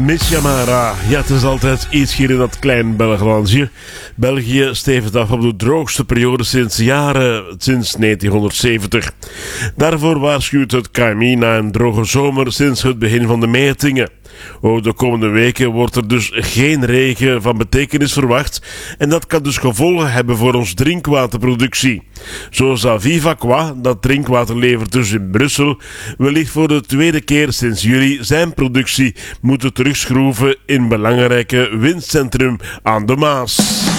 Miss Yamara. Ja, het is altijd iets hier in dat klein België. België stevend af op de droogste periode sinds 1970. Daarvoor waarschuwt het KMI na een droge zomer sinds het begin van de metingen. Ook de komende weken wordt er dus geen regen van betekenis verwacht en dat kan dus gevolgen hebben voor ons drinkwaterproductie. Zo zal Vivaqua, dat drinkwater levert dus in Brussel, wellicht voor de tweede keer sinds juli zijn productie moeten terugschroeven in belangrijke windcentrum aan de Maas.